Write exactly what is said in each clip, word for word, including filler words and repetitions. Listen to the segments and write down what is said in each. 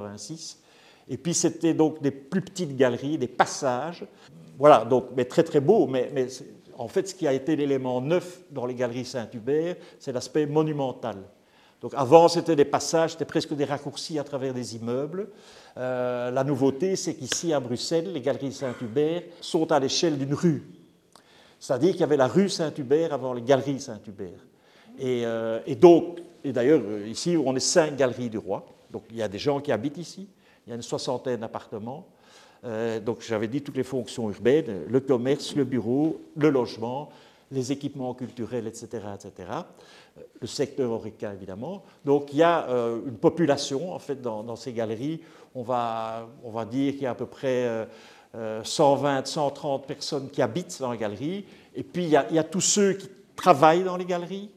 quatre-vingt-six. Et puis c'était donc des plus petites galeries, des passages. Voilà, donc, mais très très beau. Mais, mais en fait, ce qui a été l'élément neuf dans les galeries Saint-Hubert, c'est l'aspect monumental. Donc avant, c'était des passages, c'était presque des raccourcis à travers des immeubles. Euh, la nouveauté, c'est qu'ici, à Bruxelles, les galeries Saint-Hubert sont à l'échelle d'une rue. C'est-à-dire qu'il y avait la rue Saint-Hubert avant les galeries Saint-Hubert. Et, euh, et donc, et d'ailleurs, ici, on est cinq galeries du roi. Donc, il y a des gens qui habitent ici. Il y a une soixantaine d'appartements. Euh, donc, j'avais dit toutes les fonctions urbaines, le commerce, le bureau, le logement, les équipements culturels, et cetera, et cetera. Le secteur horeca, évidemment. Donc, il y a euh, une population, en fait, dans, dans ces galeries. On va, on va dire qu'il y a à peu près euh, euh, cent vingt, cent trente personnes qui habitent dans les galeries. Et puis, il y a, il y a tous ceux qui travaillent dans les galeries.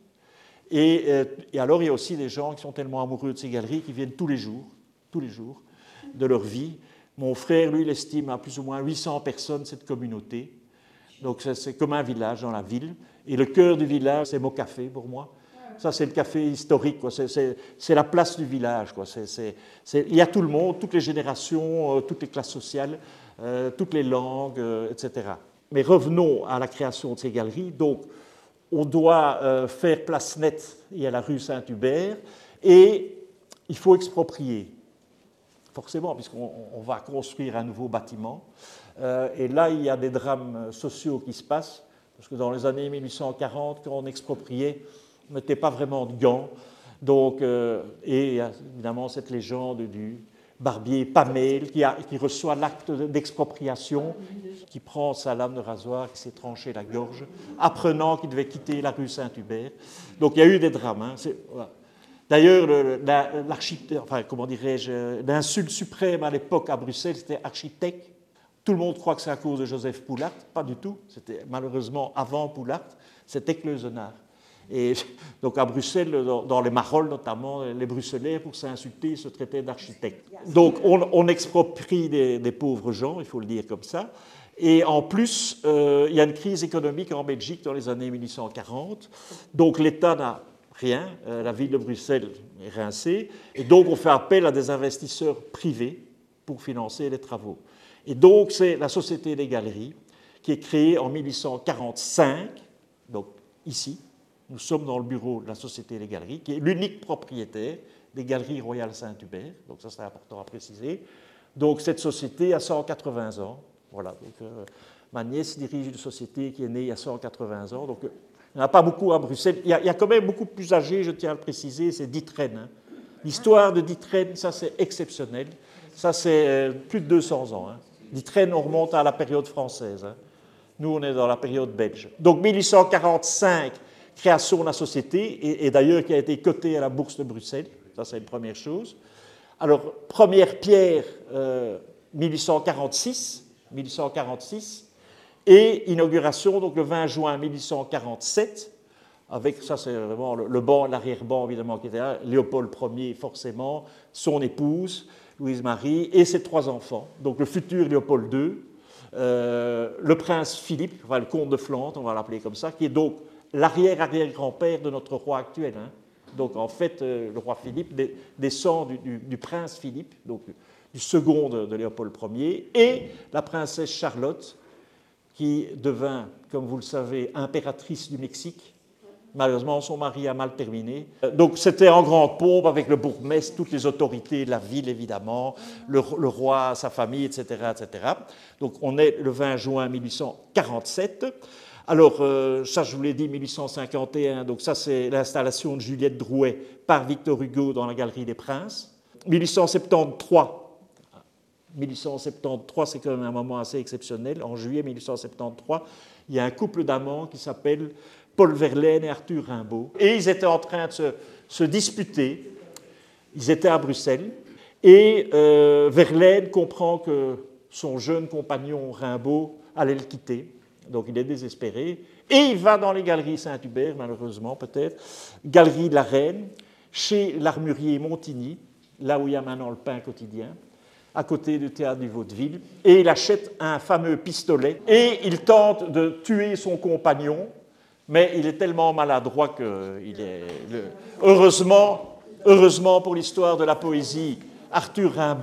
Et, euh, et alors, il y a aussi des gens qui sont tellement amoureux de ces galeries qui viennent tous les jours, tous les jours de leur vie. Mon frère, lui, il estime à plus ou moins huit cents personnes cette communauté. Donc, c'est comme un village dans la ville. Et le cœur du village, c'est mon café pour moi. Ça, c'est le café historique. C'est la place du village. Quoi. C'est, c'est, c'est, il y a tout le monde, toutes les générations, euh, toutes les classes sociales, euh, toutes les langues, euh, et cetera. Mais revenons à la création de ces galeries. Donc, on doit euh, faire place nette. Il y a la rue Saint-Hubert. Et il faut exproprier. Forcément, puisqu'on on va construire un nouveau bâtiment. Euh, et là, il y a des drames sociaux qui se passent. Parce que dans les années mille huit cent quarante, quand on expropriait, on n'était pas vraiment de gants. Donc, euh, et évidemment, cette légende du barbier Pamel qui, a, qui reçoit l'acte d'expropriation, qui prend sa lame de rasoir, qui s'est tranché la gorge, apprenant qu'il devait quitter la rue Saint-Hubert. Donc, il y a eu des drames. Hein. Voilà. D'ailleurs, l'architecte, enfin, comment dirais-je, l'insulte suprême à l'époque à Bruxelles, c'était architecte. Tout le monde croit que c'est à cause de Joseph Poulart. Pas du tout. C'était malheureusement avant Poulart, c'était Cleusenard. Et donc à Bruxelles, dans, dans les Marolles notamment, les Bruxellois, pour s'insulter, se traitaient d'architectes. Donc on, on exproprie des, des pauvres gens, il faut le dire comme ça. Et en plus, euh, il y a une crise économique en Belgique dans les années mille huit cent quarante. Donc l'État n'a rien, euh, la ville de Bruxelles est rincée. Et donc on fait appel à des investisseurs privés pour financer les travaux. Et donc c'est la Société des Galeries qui est créée en mille huit cent quarante-cinq, donc ici. Nous sommes dans le bureau de la Société des Galeries, qui est l'unique propriétaire des Galeries Royales Saint-Hubert. Donc ça, c'est important à préciser. Donc cette société a cent quatre-vingts ans. Voilà. Donc, euh, ma nièce dirige une société qui est née il y a cent quatre-vingts ans. Donc, euh, il n'y en a pas beaucoup à Bruxelles. Il y a, il y a quand même beaucoup plus âgé, je tiens à le préciser, c'est Ditren. Hein. L'histoire de Ditren, ça c'est exceptionnel. Ça c'est euh, plus de deux cents ans. Hein. Ditren, on remonte à la période française. Hein. Nous, on est dans la période belge. Donc mille huit cent quarante-cinq, création de la société, et, et d'ailleurs qui a été cotée à la Bourse de Bruxelles. Ça, c'est une première chose. Alors, première pierre, euh, mille huit cent quarante-six, mille huit cent quarante-six, et inauguration, donc le vingt juin mille huit cent quarante-sept, avec, ça c'est vraiment le, le banc, l'arrière-banc évidemment qui était là, Léopold Ier forcément, son épouse, Louise-Marie, et ses trois enfants. Donc le futur Léopold deux, euh, le prince Philippe, enfin le comte de Flandre, on va l'appeler comme ça, qui est donc l'arrière-arrière-grand-père de notre roi actuel. Hein. Donc en fait, euh, le roi Philippe dé, descend du, du, du prince Philippe, donc du second de, de Léopold Ier, et la princesse Charlotte, qui devint, comme vous le savez, impératrice du Mexique. Malheureusement, son mari a mal terminé. Donc c'était en grande pompe avec le bourgmestre, toutes les autorités de la ville, évidemment, le, le roi, sa famille, et cetera, et cetera. Donc on est le vingt juin mille huit cent quarante-sept. Alors, euh, ça, je vous l'ai dit, mille huit cent cinquante et un, donc ça, c'est l'installation de Juliette Drouet par Victor Hugo dans la Galerie des Princes. mille huit cent soixante-treize, mille huit cent soixante-treize, c'est quand même un moment assez exceptionnel. En juillet mille huit cent soixante-treize, il y a un couple d'amants qui s'appelle Paul Verlaine et Arthur Rimbaud. Et ils étaient en train de se, se disputer. Ils étaient à Bruxelles. Et euh, Verlaine comprend que son jeune compagnon Rimbaud allait le quitter. Donc il est désespéré, et il va dans les galeries Saint-Hubert, malheureusement peut-être, galerie de la Reine, chez l'armurier Montigny, là où il y a maintenant le pain quotidien, à côté du théâtre du Vaudeville, et il achète un fameux pistolet, et il tente de tuer son compagnon, mais il est tellement maladroit qu'il est... Le... Heureusement, heureusement pour l'histoire de la poésie, Arthur Rimbaud